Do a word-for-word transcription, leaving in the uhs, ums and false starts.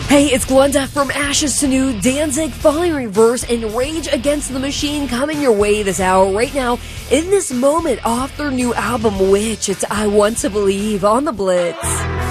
Hey, it's Glenda from Ashes to New, Danzig, Falling Reverse, and Rage Against the Machine coming your way this hour right now in this moment off their new album, Witch. It's I Want to Believe on the Blitz.